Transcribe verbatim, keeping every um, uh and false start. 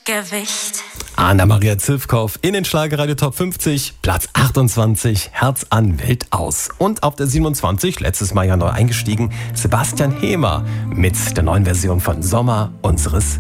Gewicht. Anna-Maria Zivkow in den Schlagerradio Top fünfzig, Platz achtundzwanzig, Herz an, Welt aus. Und auf der siebenundzwanzig, letztes Mal ja neu eingestiegen, Sebastian Hemer mit der neuen Version von Sommer unseres